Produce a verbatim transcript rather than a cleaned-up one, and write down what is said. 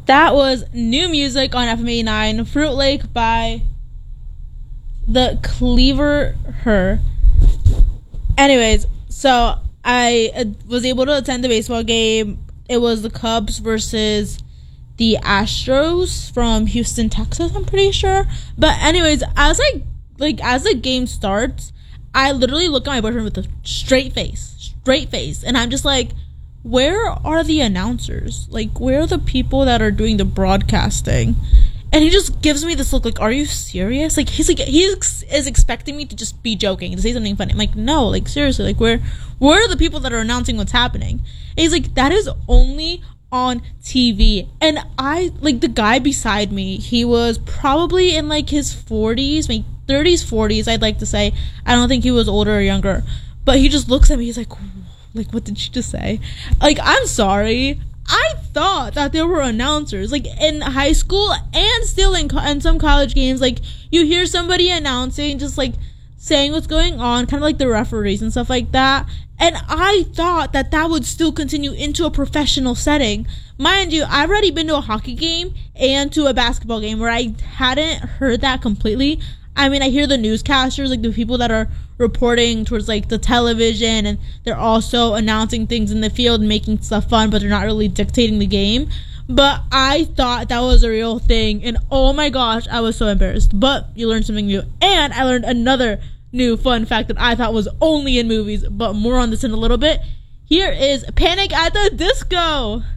That was new music on F M eighty-nine, Fruit Lake by the Cleaver Her. Anyways, so I uh, was able to attend the baseball game. It was the Cubs versus the Astros from Houston, Texas, I'm pretty sure. But anyways, as I like as the game starts, I literally look at my boyfriend with a straight face, straight face, and I'm just like, where are the announcers? Like, where are the people that are doing the broadcasting? And he just gives me this look like, are you serious? Like, he's like, he is expecting me to just be joking, to say something funny. I'm like, no, like, seriously, like, where, where are the people that are announcing what's happening? And he's like, that is only on T V. And I, like, the guy beside me, he was probably in, like, his forties, maybe thirties, forties, I'd like to say. I don't think he was older or younger. But he just looks at me, he's like, like, what did she just say? Like, I'm sorry. I thought that there were announcers, like, in high school and still in, co- in some college games. Like, you hear somebody announcing, just, like, saying what's going on, kind of like the referees and stuff like that. And I thought that that would still continue into a professional setting. Mind you, I've already been to a hockey game and to a basketball game where I hadn't heard that completely. I mean, I hear the newscasters, like the people that are reporting towards like the television, and they're also announcing things in the field and making stuff fun, but they're not really dictating the game. But I thought that was a real thing, and oh my gosh, I was so embarrassed. But you learn something new, and I learned another new fun fact that I thought was only in movies, but more on this in a little bit. Here is Panic at the Disco.